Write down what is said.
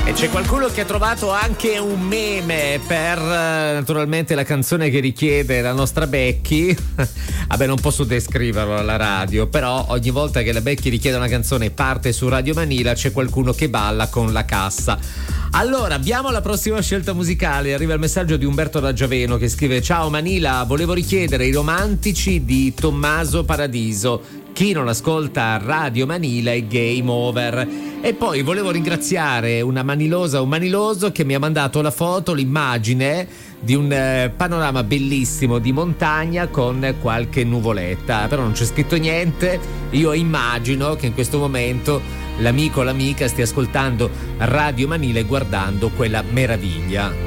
E c'è qualcuno che ha trovato anche un meme per naturalmente la canzone che richiede la nostra Becky. Vabbè, non posso descriverlo alla radio, però ogni volta che la Becky richiede una canzone e parte su Radio Manila c'è qualcuno che balla con la cassa. Allora, abbiamo la prossima scelta musicale. Arriva il messaggio di Umberto da Giaveno che scrive: ciao Manila, volevo richiedere I romantici di Tommaso Paradiso. Chi non ascolta Radio Manila è game over. E poi volevo ringraziare una manilosa, un maniloso che mi ha mandato la foto, l'immagine di un panorama bellissimo di montagna con qualche nuvoletta, però non c'è scritto niente. Io immagino che in questo momento l'amico o l'amica stia ascoltando Radio Manila e guardando quella meraviglia.